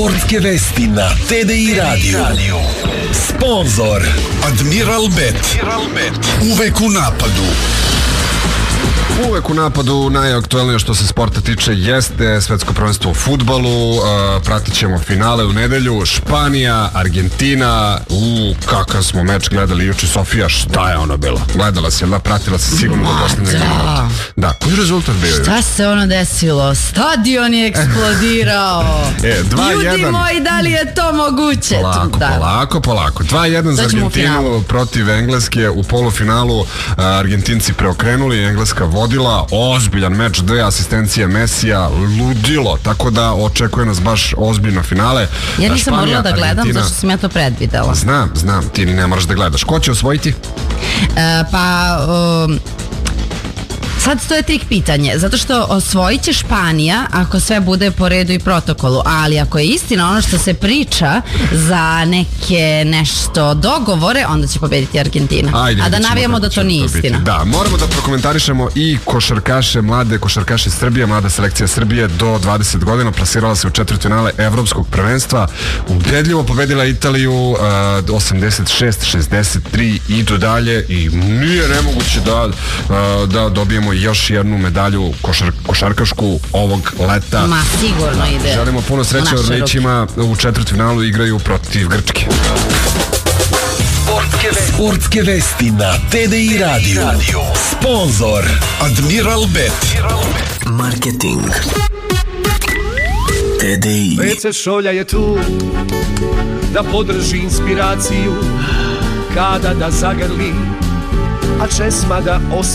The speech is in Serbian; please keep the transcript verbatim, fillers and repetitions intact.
Sportske vesti na T D I Radio. Sponzor Admiral Bet. Uvek u napadu. Uvek u napadu. Najaktuelnije što se sporta tiče jeste svetsko prvenstvo u fudbalu. Uh, pratit ćemo finale u nedelju. Španija, Argentina. U, kakav smo meč gledali juče. Sofija, šta je ono bilo? Gledala si, da, pratila si sigurno do posljednjeg minuta. Da, koji rezultat bio? Šta se ono desilo? Stadion je eksplodirao. e, Ljudi moji, da li je to moguće? Polako, da. polako, polako. dva jedan za Argentinu protiv Engleske u polufinalu. Uh, Argentinci preokrenuli, Engleska vodila, ozbiljan meč, dve asistencije Mesija, ludilo, tako da očekuje nas baš ozbiljno finale. Ja nisam morala da gledam, Argentina... zašto sam ja to predvidela. Znam, znam, ti ni ne moraš da gledaš. Ko će osvojiti? E, pa... Um... Sad to je trik pitanje, zato što osvojit će Španija ako sve bude po redu i protokolu, ali ako je istina ono što se priča za neke nešto dogovore, onda će pobediti Argentina. Ajde, a da navijamo da to nije istina. Da, moramo da prokomentarišemo i košarkaše, mlade košarkaše Srbije, mlada selekcija Srbije do dvadeset godina, plasirala se u četvrtfinale evropskog prvenstva, ubedljivo pobedila Italiju uh, osamdeset šest šezdeset tri, idu dalje i nije nemoguće da, uh, da dobijemo još jednu medalju košar, košarkašku ovog leta. Ma sigurno ide. Želimo puno sreće Orlićima, u četvrtfinalu igraju protiv Grčke. Sportske, Sportske vesti na T D I Radio. Sponzor Admiral Bet. Marketing T D I. ve ce Šolja je tu da podrži inspiraciju kada da zagrli, a česma da osjeća